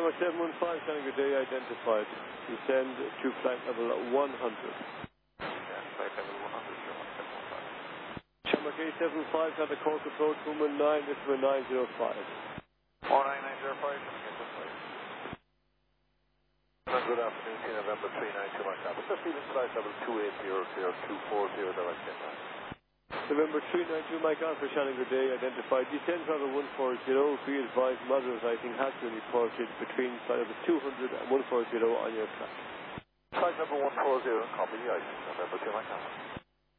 Number 715, Shannon, good day, identified. Descend to flight level 100. Yeah, flight level 100, sure, 715. Shamrock 875, got the course approach, woman 9, this is 905. 49905, good afternoon, T November 392 Mike Alpha. Proceeding flight level 2800240, direct inland. November 392, Mike Alpha, Shannon, good day, identified. Descend level 140, be advised, moderate lighting has been reported between flight level 200 and 140 on your track. Flight number 140, copy the ice, November 2 Mike Alpha.